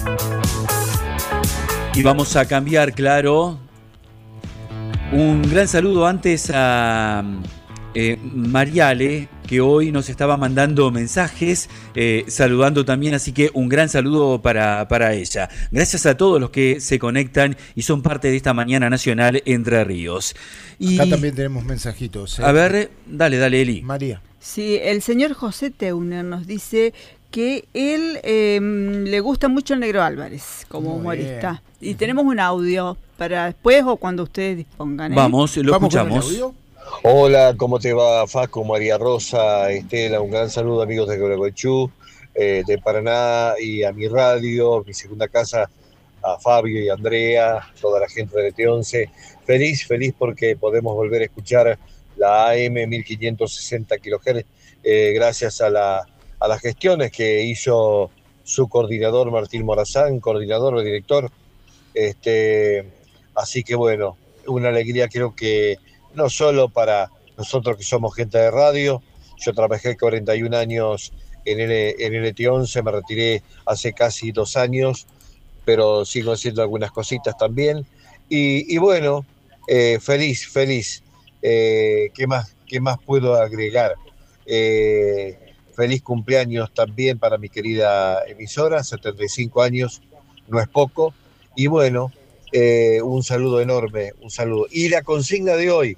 Y vamos a cambiar, claro. Un gran saludo antes a Mariale, que hoy nos estaba mandando mensajes, saludando también, así que un gran saludo para ella. Gracias a todos los que se conectan y son parte de esta Mañana Nacional Entre Ríos. Y acá también tenemos mensajitos. A ver, dale, Eli. María. Sí, el señor José Teuner nos dice que él le gusta mucho el Negro Álvarez como humorista. Y tenemos un audio para después o cuando ustedes dispongan. Vamos, lo escuchamos. Hola, ¿cómo te va, Facu, María Rosa, Estela? Un gran saludo, amigos de Colacochú, de Paraná, y a mi radio, mi segunda casa, a Fabio y Andrea, toda la gente de T11. Feliz porque podemos volver a escuchar la AM 1560 kHz, gracias a las gestiones que hizo su coordinador Martín Morazán, coordinador o director. Así que bueno, una alegría, creo que no solo para nosotros que somos gente de radio. Yo trabajé 41 años en LT11, me retiré hace casi 2 años, pero sigo haciendo algunas cositas también. Y bueno, feliz. ¿Qué más puedo agregar? Feliz cumpleaños también para mi querida emisora, 75 años, no es poco. Y bueno, un saludo enorme, un saludo. Y la consigna de hoy,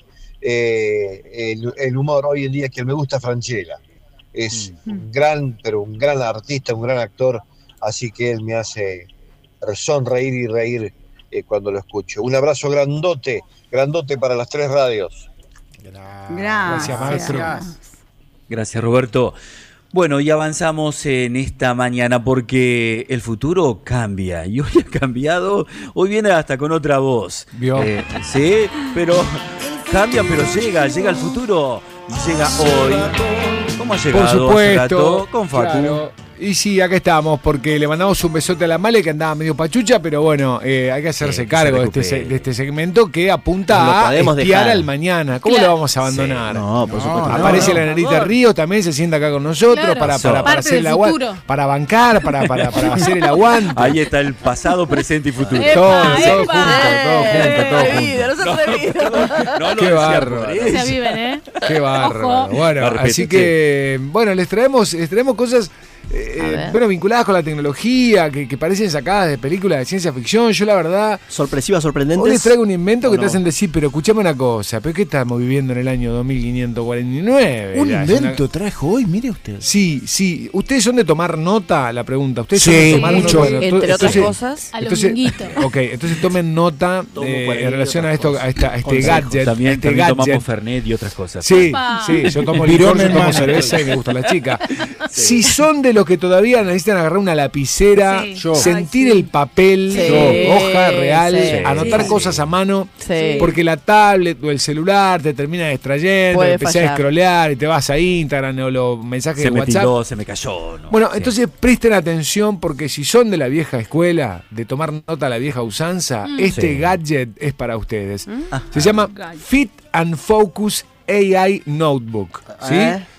el humor hoy en día, que me gusta Francella. Es un gran artista, un gran actor, así que él me hace sonreír y reír cuando lo escucho. Un abrazo grandote para las 3 radios. Gracias, maestro. Gracias, Roberto. Bueno, y avanzamos en esta mañana porque el futuro cambia. Y hoy ha cambiado, hoy viene hasta con otra voz. Sí, pero cambia, pero llega el futuro. Y llega hoy. ¿Cómo ha llegado? Por supuesto. Con Facu. Claro. Y sí, acá estamos, porque le mandamos un besote a la Male, que andaba medio pachucha, pero bueno, hay que hacerse cargo de este segmento que apunta a espiar al mañana. ¿Cómo lo vamos a abandonar? No, por supuesto. Aparece la Nerita Ríos, también se sienta acá con nosotros para hacer el aguante, para bancar, para hacer el aguante. Ahí está el pasado, presente y futuro. Todo junto. Qué bárbaro. Se viven, Qué bárbaro. Bueno, así que, bueno, les traemos cosas vinculadas con la tecnología, que parecen sacadas de películas de ciencia ficción. Yo la verdad, sorprendentes. Hoy les traigo un invento que te hacen decir, pero escuchame una cosa, ¿pero qué estamos viviendo en el año 2549? Un invento trajo hoy, mire usted. Sí. ¿Ustedes son de tomar nota? La pregunta. ¿Ustedes son de tomar mucho? Entre otras cosas, a los minguitos. Ok, entonces tomen nota en relación a esto, a este gadget. También tomamos Fernet y otras cosas. Sí, yo tomo licor, yo tomo cerveza y me gusta la chica. Si son de los que todavía necesitan agarrar una lapicera, sentir el papel, hoja real, anotar cosas a mano, porque la tablet o el celular te termina distrayendo, empezás a scrollear y te vas a Instagram o los mensajes de WhatsApp. Se me cayó. No, bueno, entonces presten atención, porque si son de la vieja escuela, de tomar nota a la vieja usanza, este gadget es para ustedes. Se llama Fit and Focus AI Notebook. ¿Sí?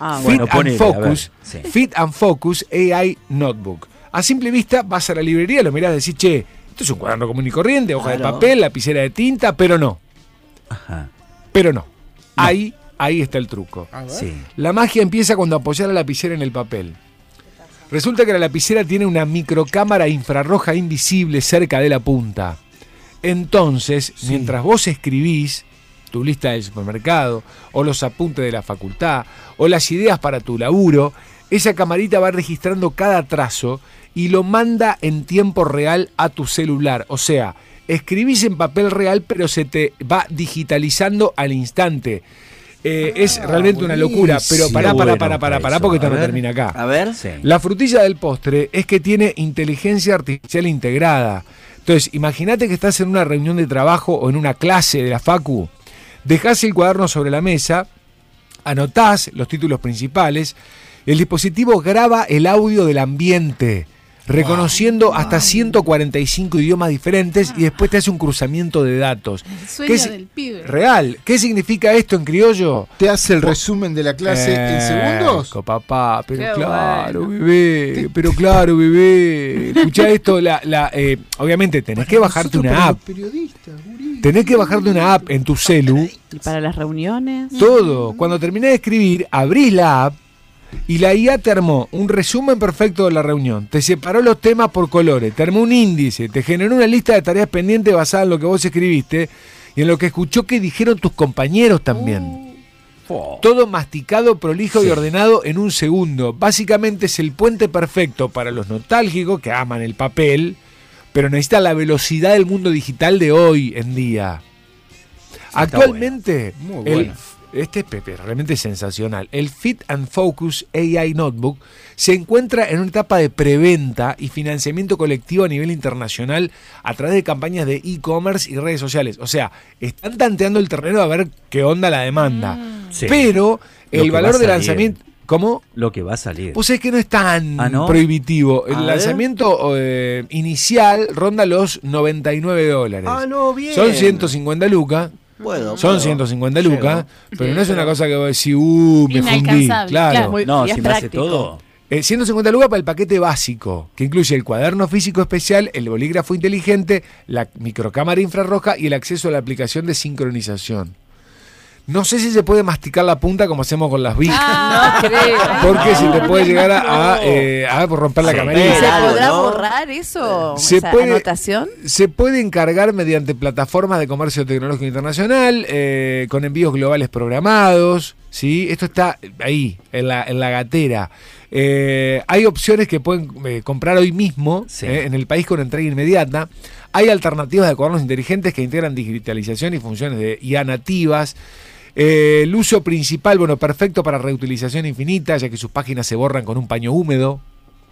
Fit and Focus AI Notebook. A simple vista vas a la librería, lo mirás y decís, che, esto es un cuaderno común y corriente, hoja de papel, lapicera de tinta, pero no. Pero no. Ahí está el truco. La magia empieza cuando apoyás la lapicera en el papel. Resulta que la lapicera tiene una microcámara infrarroja invisible cerca de la punta. Entonces, mientras vos escribís tu lista del supermercado, o los apuntes de la facultad, o las ideas para tu laburo, esa camarita va registrando cada trazo y lo manda en tiempo real a tu celular. O sea, escribís en papel real, pero se te va digitalizando al instante. Es realmente una locura, pero pará, porque esto no termina acá. A ver. La frutilla del postre es que tiene inteligencia artificial integrada. Entonces, imagínate que estás en una reunión de trabajo o en una clase de la facu, dejás el cuaderno sobre la mesa, anotás los títulos principales, el dispositivo graba el audio del ambiente, reconociendo hasta 145 idiomas diferentes y después te hace un cruzamiento de datos. El sueño del pibe. Real. ¿Qué significa esto en criollo? ¿Te hace el resumen de la clase en segundos? Papá, pero Qué claro, bueno. bebé. Escuchá esto, obviamente tenés que bajarte una app. Tenés que bajarte una app en tu celu. Y para las reuniones. Todo. Cuando terminás de escribir, abrís la app y la IA te armó un resumen perfecto de la reunión. Te separó los temas por colores, te armó un índice, te generó una lista de tareas pendientes basada en lo que vos escribiste y en lo que escuchó que dijeron tus compañeros también. Todo masticado, prolijo y ordenado en un segundo. Básicamente es el puente perfecto para los nostálgicos que aman el papel, pero necesitan la velocidad del mundo digital de hoy en día. Actualmente, bueno. Muy bueno. Este es Pepe, realmente sensacional. El Fit and Focus AI Notebook se encuentra en una etapa de preventa y financiamiento colectivo a nivel internacional a través de campañas de e-commerce y redes sociales. O sea, están tanteando el terreno a ver qué onda la demanda. Sí. Pero el valor de lanzamiento... ¿Cómo? Lo que va a salir. Pues es que no es tan ¿no? prohibitivo. El A lanzamiento inicial ronda los $99. Ah, no, bien. Son 150 lucas. Son 150 lucas, pero no es una cosa que vos decís, me fundí. Inalcanzable, Claro. No, y es si me hace práctico. todo. 150 lucas para el paquete básico, que incluye el cuaderno físico especial, el bolígrafo inteligente, la microcámara infrarroja y el acceso a la aplicación de sincronización. No sé si se puede masticar la punta como hacemos con las Bic, No creo. porque se te puede llegar a romper la camarita. ¿Se Claro, podrá ¿no? borrar eso? Se ¿Esa puede- anotación? Se puede encargar mediante plataformas de comercio tecnológico internacional, con envíos globales programados, ¿sí? Esto está ahí, en la gatera. Hay opciones que pueden comprar hoy mismo, Sí. en el país con entrega inmediata. Hay alternativas de cuadernos inteligentes que integran digitalización y funciones de IA nativas. El uso principal, perfecto para reutilización infinita, ya que sus páginas se borran con un paño húmedo.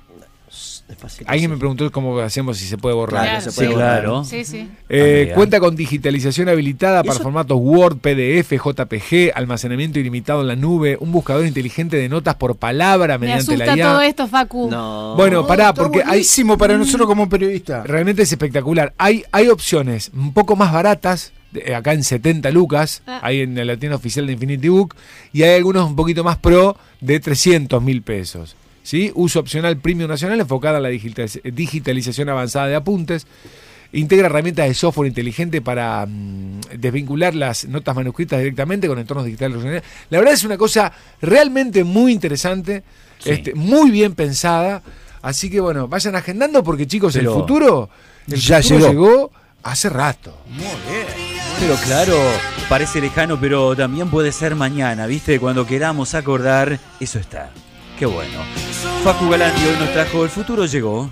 Despacito, Alguien sí. me preguntó cómo hacemos si se puede borrar. Claro, Claro. se puede Sí, borrar. claro. Sí, sí. Andrea. Cuenta con digitalización habilitada para Eso- formatos Word, PDF, JPG, almacenamiento ilimitado en la nube, un buscador inteligente de notas por palabra Me mediante asusta la IA. todo esto, Facu. No. Bueno, pará, Está porque hay buenísimo para nosotros como periodistas. realmente es espectacular. Hay opciones un poco más baratas, acá en 70 lucas, hay en la tienda oficial de Infinity Book, y hay algunos un poquito más pro de 300.000 pesos. ¿Sí? Uso opcional Premium Nacional enfocada a la digitalización avanzada de apuntes. Integra herramientas de software inteligente para desvincular las notas manuscritas directamente con entornos digitales regionales. La verdad es una cosa realmente muy interesante, Sí. muy bien pensada. Así que bueno, vayan agendando porque chicos, Pero el futuro ya llegó hace rato. Pero claro, parece lejano, pero también puede ser mañana, ¿viste? Cuando queramos acordar, eso está. Qué bueno. Facu Galandi hoy nos trajo El futuro llegó.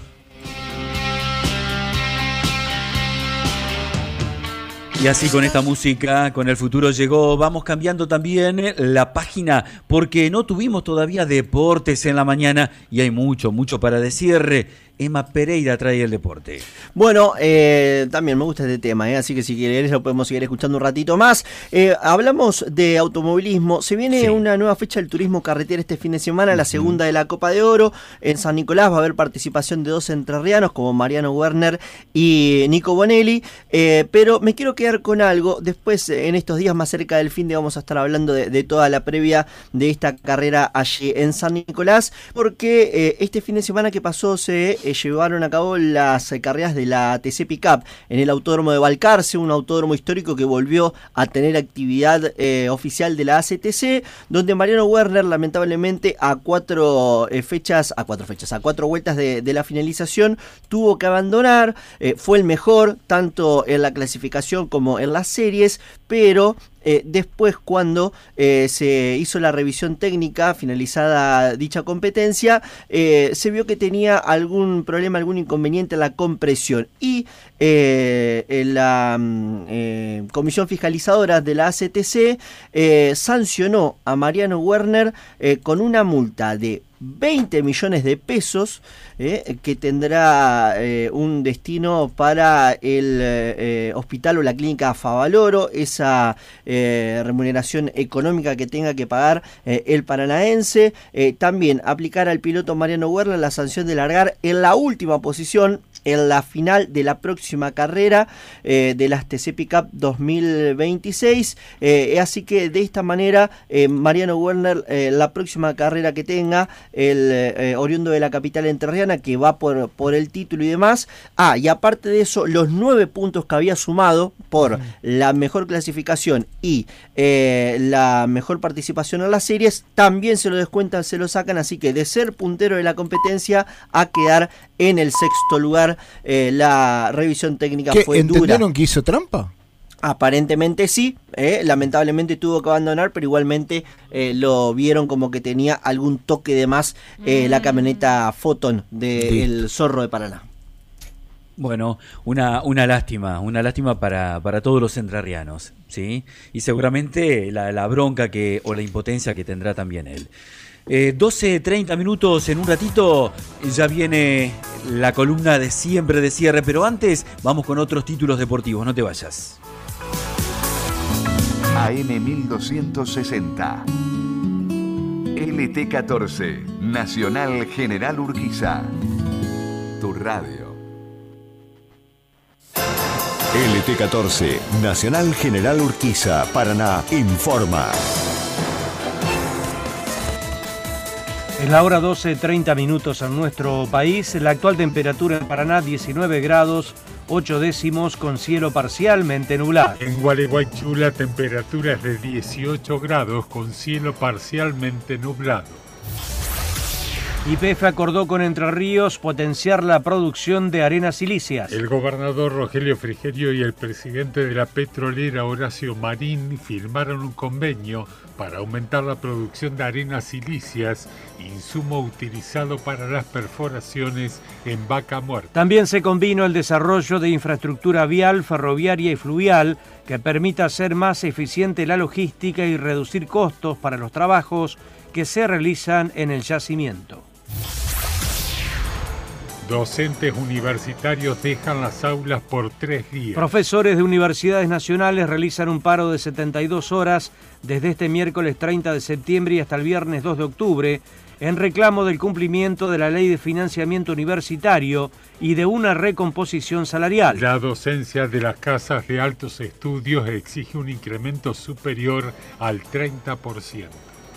Y así con esta música, con El futuro llegó, vamos cambiando también la página porque no tuvimos todavía deportes en la mañana y hay mucho para decir. Emma Pereira trae el deporte. Bueno, también me gusta este tema, así que si querés lo podemos seguir escuchando un ratito más. Hablamos de automovilismo. Se viene Sí. una nueva fecha del turismo carretera este fin de semana, la segunda de la Copa de Oro. En San Nicolás va a haber participación de dos entrerrianos como Mariano Werner y Nico Bonelli. Pero me quiero quedar con algo. Después, en estos días más cerca del fin de vamos a estar hablando de toda la previa de esta carrera allí en San Nicolás. Porque este fin de semana que pasó se llevaron a cabo las carreras de la TC Pickup en el Autódromo de Balcarce, un autódromo histórico que volvió a tener actividad oficial de la ACTC, donde Mariano Werner lamentablemente a cuatro vueltas de la finalización tuvo que abandonar. Fue el mejor tanto en la clasificación como en las series, pero después cuando se hizo la revisión técnica finalizada dicha competencia, se vio que tenía algún problema, algún inconveniente en la compresión y la comisión fiscalizadora de la ACTC sancionó a Mariano Werner con una multa de 20 millones de pesos que tendrá un destino para el hospital o la clínica Favaloro, esa remuneración económica que tenga que pagar el paranaense. También aplicar al piloto Mariano Werner la sanción de largar en la última posición en la final de la próxima carrera de las TC Pickup 2026. Así que de esta manera Mariano Werner, la próxima carrera que tenga, el oriundo de la capital entrerriana, que va por el título y demás. Y aparte de eso, los 9 puntos que había sumado por la mejor clasificación y la mejor participación en las series, también se lo descuentan, se lo sacan. Así que de ser puntero de la competencia a quedar en el 6º lugar. La revisión técnica fue dura. ¿Entendieron que hizo trampa? Aparentemente sí, lamentablemente tuvo que abandonar, pero igualmente lo vieron como que tenía algún toque de más la camioneta Photon del Zorro de Paraná. Bueno, una lástima para todos los entrerrianos, ¿sí? Y seguramente la bronca o la impotencia que tendrá también él. 12:30 minutos, en un ratito ya viene la columna de siempre de cierre, pero antes vamos con otros títulos deportivos, no te vayas. AM 1260 LT14 Nacional General Urquiza, tu radio. LT14 Nacional General Urquiza, Paraná, informa. Es la hora 12:30 minutos en nuestro país. La actual temperatura en Paraná 19 grados 8 décimos con cielo parcialmente nublado. En Gualeguaychú la temperatura es de 18 grados con cielo parcialmente nublado. YPF acordó con Entre Ríos potenciar la producción de arenas silíceas. El gobernador Rogelio Frigerio y el presidente de la petrolera Horacio Marín firmaron un convenio para aumentar la producción de arenas silíceas, insumo utilizado para las perforaciones en Vaca Muerta. También se convino el desarrollo de infraestructura vial, ferroviaria y fluvial que permita hacer más eficiente la logística y reducir costos para los trabajos que se realizan en el yacimiento. Docentes universitarios dejan las aulas por 3 días. Profesores de universidades nacionales realizan un paro de 72 horas desde este miércoles 30 de septiembre y hasta el viernes 2 de octubre en reclamo del cumplimiento de la Ley de Financiamiento Universitario y de una recomposición salarial. La docencia de las casas de altos estudios exige un incremento superior al 30%.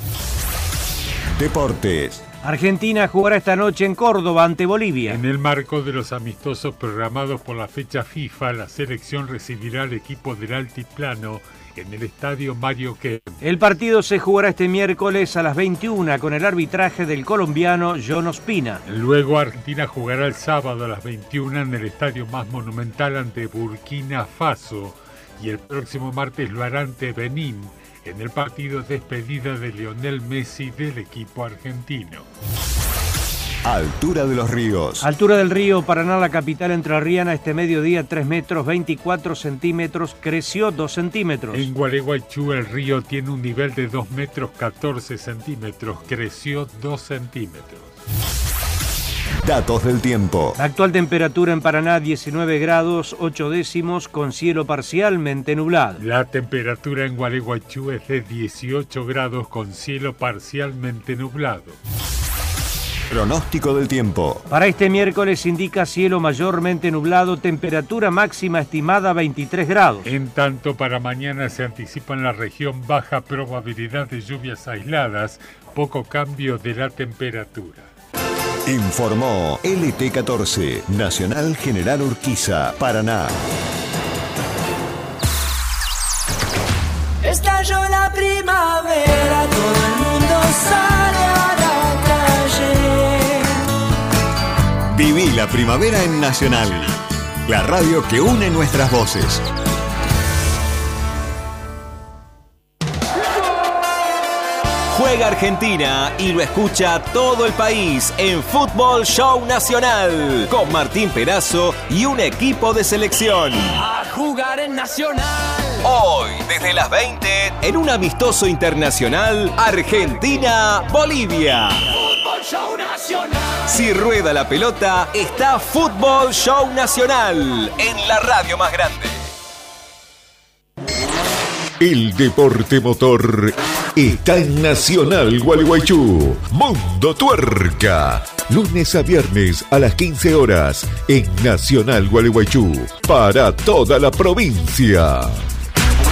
Deportes. Argentina jugará esta noche en Córdoba ante Bolivia. En el marco de los amistosos programados por la fecha FIFA, la selección recibirá al equipo del altiplano en el estadio Mario Kempes. El partido se jugará este miércoles a las 21 con el arbitraje del colombiano John Ospina. Luego Argentina jugará el sábado a las 21 en el estadio más monumental ante Burkina Faso y el próximo martes lo hará ante Benín en el partido despedida de Lionel Messi del equipo argentino. Altura de los ríos. Altura del río Paraná, la capital entrerriana, este mediodía 3 metros 24 centímetros, creció 2 centímetros. En Gualeguaychú el río tiene un nivel de 2 metros 14 centímetros, creció 2 centímetros. Datos del tiempo. La actual temperatura en Paraná 19 grados 8 décimos con cielo parcialmente nublado. La temperatura en Gualeguaychú es de 18 grados con cielo parcialmente nublado. Pronóstico del tiempo. Para este miércoles indica cielo mayormente nublado, temperatura máxima estimada 23 grados. En tanto, para mañana se anticipa en la región baja probabilidad de lluvias aisladas, poco cambio de la temperatura. Informó LT14, Nacional General Urquiza, Paraná. Estalló la primavera, todo el mundo sale a la calle. Viví la primavera en Nacional, la radio que une nuestras voces. Juega Argentina y lo escucha todo el país en Fútbol Show Nacional con Martín Perazo y un equipo de selección. A jugar en Nacional. Hoy, desde las 20, en un amistoso internacional, Argentina-Bolivia. Fútbol Fútbol Show Nacional. Si rueda la pelota, está Fútbol Show Nacional en la radio más grande. El deporte motor está en Nacional Gualeguaychú. Mundo Tuerca. Lunes a viernes a las 15 horas en Nacional Gualeguaychú. Para toda la provincia.